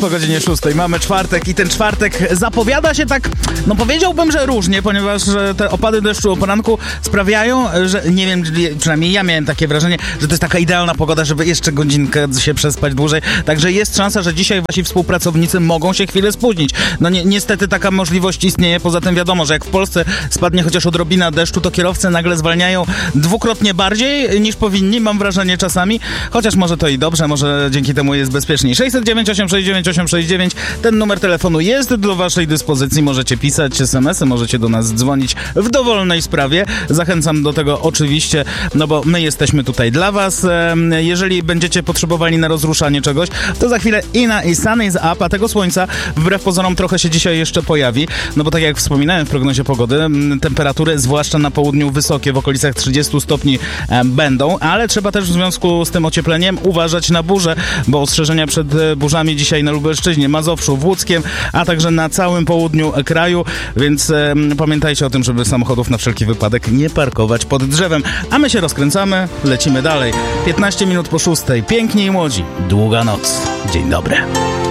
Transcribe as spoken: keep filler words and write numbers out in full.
po godzinie szóstej. Mamy czwartek i ten czwartek zapowiada się tak, no powiedziałbym, że różnie, ponieważ te opady deszczu o poranku sprawiają, że nie wiem, przynajmniej ja miałem takie wrażenie, że to jest taka idealna pogoda, żeby jeszcze godzinkę się przespać dłużej. Także jest szansa, że dzisiaj wasi współpracownicy mogą się chwilę spóźnić. No ni- niestety taka możliwość istnieje. Poza tym wiadomo, że jak w Polsce spadnie chociaż odrobina deszczu, to kierowcy nagle zwalniają dwukrotnie bardziej niż powinni, mam wrażenie czasami. Chociaż może to i dobrze, może dzięki temu jest bezpieczniej. sześćset dziewięć osiem sześć dziewięć osiem sześć dziewięć. Ten numer telefonu jest do waszej dyspozycji. Możecie pisać es em esy, możecie do nas dzwonić w dowolnej sprawie. Zachęcam do tego oczywiście, no bo my jesteśmy tutaj dla was. Jeżeli będziecie potrzebowali na rozruszanie czegoś, to za chwilę Ina i Sunny is Up, a tego słońca wbrew pozorom trochę się dzisiaj jeszcze pojawi. No bo tak jak wspominałem w prognozie pogody, temperatury zwłaszcza na południu wysokie, w okolicach trzydziestu stopni będą, ale trzeba też w związku z tym ociepleniem uważać na burze, bo ostrzeżenia przed burzami dzisiaj na Lubelszczyźnie, Mazowszu, w Łódzkiem, a także na całym południu kraju, więc e, pamiętajcie o tym, żeby samochodów na wszelki wypadek nie parkować pod drzewem. A my się rozkręcamy, lecimy dalej. piętnaście minut po szóstej. Piękni i młodzi. Długa noc. Dzień dobry.